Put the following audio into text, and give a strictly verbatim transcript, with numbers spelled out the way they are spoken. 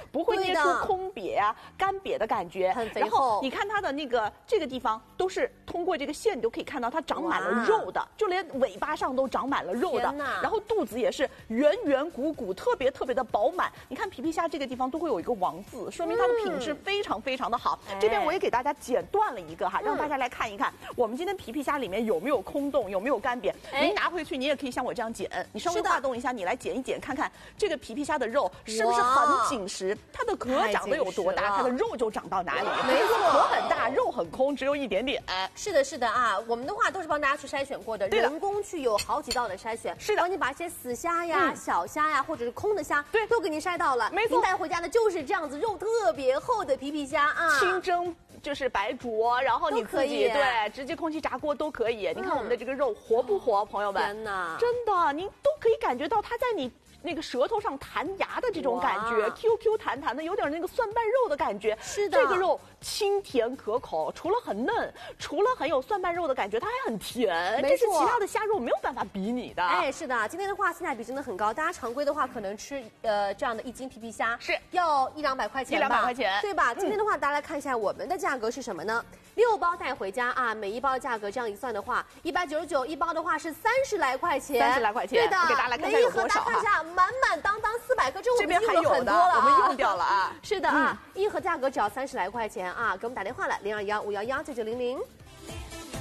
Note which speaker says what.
Speaker 1: 不会捏出空瘪呀、啊、干瘪的感觉。
Speaker 2: 很肥厚。
Speaker 1: 然后你看它的那个这个地方都是通过这个线，你都可以看到它长满了肉的，就连尾巴上都长满了肉的。然后肚子也是圆圆鼓鼓，特别特别的饱满。你看皮皮虾这个地方都会有一个王字，说明它的品质非常非常的好。嗯、这边我也给大家剪断了一个哈，让大家来看一看，嗯、我们今天皮皮虾里面有没有空洞，有没有干瘪。您拿回去，你也可以像我这样剪，你稍微化动一下，你来剪一剪，看看这个皮皮虾的肉是不是很紧实，它的壳长得有多大，它的肉就长到哪里。没错，壳很大，肉很空，只有一点点。
Speaker 2: 是的，是的啊，我们的话都是帮大家去筛选过的，人工去有好几道的筛选，
Speaker 1: 是的，
Speaker 2: 帮你把一些死虾呀、嗯、小虾呀，或者是空的虾，
Speaker 1: 对，
Speaker 2: 都给您筛到了。
Speaker 1: 没错，
Speaker 2: 您带回家的就是这样子，肉特别厚的皮皮虾啊，
Speaker 1: 清蒸。就是白煮，然后你自己对直接空气炸锅都可以。嗯、你看我们的这个肉活不活，朋友们？
Speaker 2: 天哪，
Speaker 1: 真的，您都可以感觉到它在你那个舌头上弹牙的这种感觉 ，Q Q 弹弹的，有点那个蒜瓣肉的感觉。
Speaker 2: 是的，
Speaker 1: 这个肉清甜可口，除了很嫩，除了很有蒜瓣肉的感觉，它还很甜。这是其他的虾肉没有办法比拟的。
Speaker 2: 哎，是的，今天的话性价比真的很高。大家常规的话，可能吃呃这样的一斤皮皮虾
Speaker 1: 是
Speaker 2: 要一两百块钱吧，
Speaker 1: 一两百块钱，
Speaker 2: 对吧？嗯、今天的话，大家来看一下我们的价格是什么呢？六包带回家啊，每一包的价格这样一算的话，一百九十九一包的话是三十来块钱，
Speaker 1: 三十来块钱。
Speaker 2: 对的，
Speaker 1: 给大家来看一下有多少哈。
Speaker 2: 每一盒大家看一下，满满当当四百克，这我们
Speaker 1: 这边还有的，我们用掉了啊。
Speaker 2: 是的啊，嗯、一盒价格只要三十来块钱啊，给我们打电话来零二幺五幺幺九九零零。